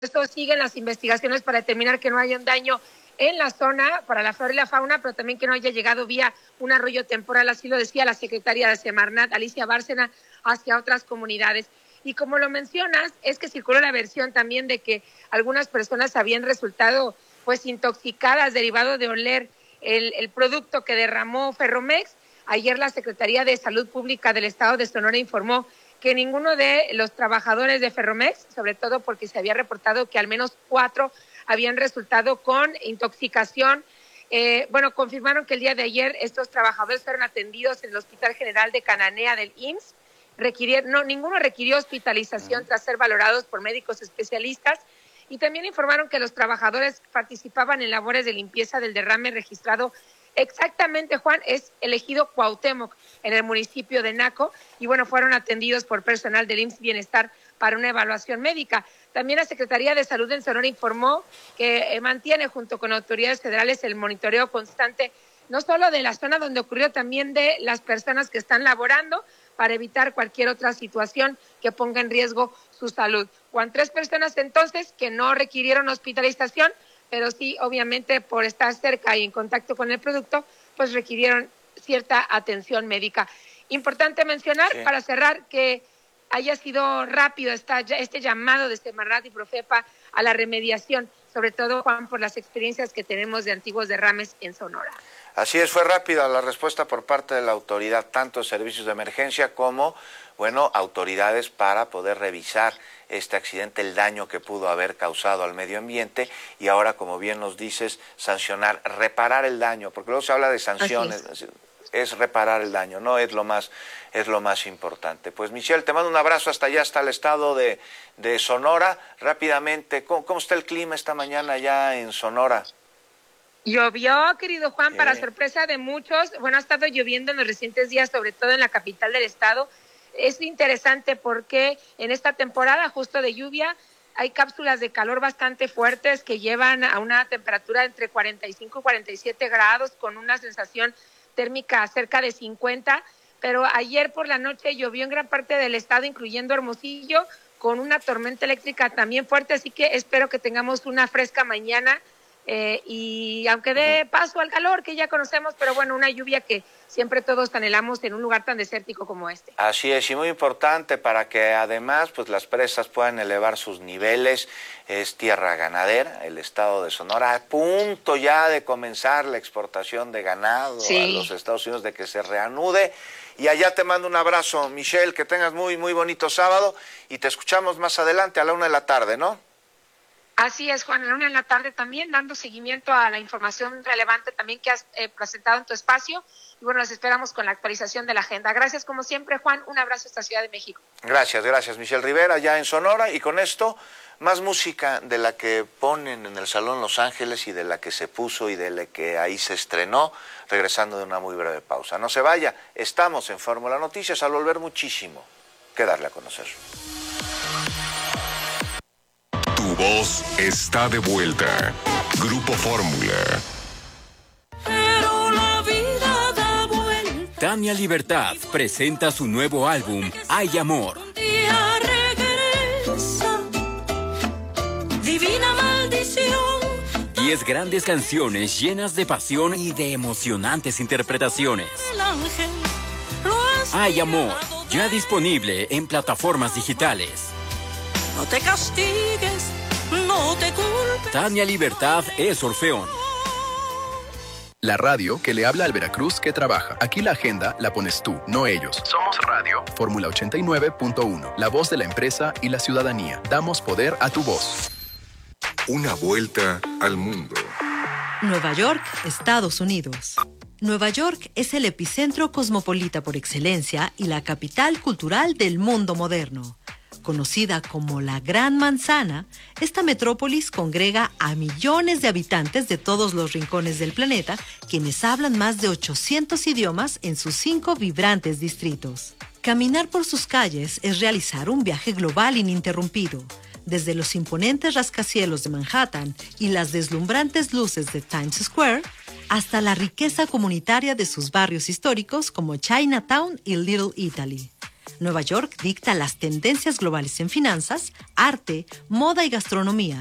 Esto siguen las investigaciones para determinar que no haya un daño en la zona para la flora y la fauna, pero también que no haya llegado vía un arroyo temporal, así lo decía la secretaria de Semarnat, Alicia Bárcena, hacia otras comunidades. Y como lo mencionas, es que circuló la versión también de que algunas personas habían resultado pues intoxicadas derivado de oler el producto que derramó Ferromex. Ayer la Secretaría de Salud Pública del Estado de Sonora informó que ninguno de los trabajadores de Ferromex, sobre todo porque se había reportado que al menos 4 habían resultado con intoxicación. Confirmaron que el día de ayer estos trabajadores fueron atendidos en el Hospital General de Cananea del IMSS. Ninguno requirió hospitalización tras ser valorados por médicos especialistas. Y también informaron que los trabajadores participaban en labores de limpieza del derrame registrado exactamente, Juan, es el ejido Cuauhtémoc, en el municipio de Naco, y fueron atendidos por personal del IMSS Bienestar para una evaluación médica. También la Secretaría de Salud en Sonora informó que mantiene junto con autoridades federales el monitoreo constante, no solo de la zona donde ocurrió, también de las personas que están laborando para evitar cualquier otra situación que ponga en riesgo su salud. Juan, 3 personas entonces que no requirieron hospitalización, pero sí, obviamente, por estar cerca y en contacto con el producto, pues requirieron cierta atención médica. Importante mencionar, para cerrar, que haya sido rápido este llamado de Semarnat y Profepa a la remediación, sobre todo, Juan, por las experiencias que tenemos de antiguos derrames en Sonora. Así es, fue rápida la respuesta por parte de la autoridad, tanto servicios de emergencia como, autoridades para poder revisar este accidente, el daño que pudo haber causado al medio ambiente y ahora, como bien nos dices, sancionar, reparar el daño, porque luego se habla de sanciones, es reparar el daño, no es lo más importante. Pues Michelle, te mando un abrazo hasta allá, hasta el estado de Sonora. Rápidamente, ¿cómo está el clima esta mañana allá en Sonora? Llovió, querido Juan, para sorpresa de muchos. Ha estado lloviendo en los recientes días, sobre todo en la capital del estado. Es interesante porque en esta temporada justo de lluvia hay cápsulas de calor bastante fuertes que llevan a una temperatura entre 45 y 47 grados con una sensación térmica cerca de 50, pero ayer por la noche llovió en gran parte del estado, incluyendo Hermosillo, con una tormenta eléctrica también fuerte, así que espero que tengamos una fresca mañana. Y aunque dé paso al calor que ya conocemos, pero una lluvia que siempre todos anhelamos en un lugar tan desértico como este. Así es, y muy importante para que además pues las presas puedan elevar sus niveles. Es tierra ganadera, el estado de Sonora, a punto ya de comenzar la exportación de ganado a los Estados Unidos, de que se reanude. Y allá te mando un abrazo, Michelle, que tengas muy, muy bonito sábado y te escuchamos más adelante a la 1:00 p.m, ¿no? Así es, Juan, a la 1:00 p.m, también dando seguimiento a la información relevante también que has presentado en tu espacio. Y los esperamos con la actualización de la agenda. Gracias, como siempre, Juan. Un abrazo hasta Ciudad de México. Gracias, Michelle Rivera, ya en Sonora. Y con esto, más música de la que ponen en el Salón Los Ángeles y de la que se puso y de la que ahí se estrenó, regresando de una muy breve pausa. No se vaya, estamos en Fórmula Noticias, al volver muchísimo que darle a conocer. Tu voz está de vuelta. Grupo Fórmula. Pero la vida da vuelta. Tania Libertad presenta su nuevo álbum, Hay Amor. Un día regresa, divina maldición. 10 grandes canciones llenas de pasión y de emocionantes interpretaciones. El ángel lo Hay Amor, ya disponible en plataformas digitales. No te castigues, no te culpes. Tania Libertad es Orfeón. La radio que le habla al Veracruz que trabaja. Aquí la agenda la pones tú, no ellos. Somos Radio Fórmula 89.1, la voz de la empresa y la ciudadanía. Damos poder a tu voz. Una vuelta al mundo. Nueva York, Estados Unidos. Nueva York es el epicentro cosmopolita por excelencia y la capital cultural del mundo moderno. Conocida como la Gran Manzana, esta metrópolis congrega a millones de habitantes de todos los rincones del planeta, quienes hablan más de 800 idiomas en sus 5 vibrantes distritos. Caminar por sus calles es realizar un viaje global ininterrumpido, desde los imponentes rascacielos de Manhattan y las deslumbrantes luces de Times Square, hasta la riqueza comunitaria de sus barrios históricos como Chinatown y Little Italy. Nueva York dicta las tendencias globales en finanzas, arte, moda y gastronomía.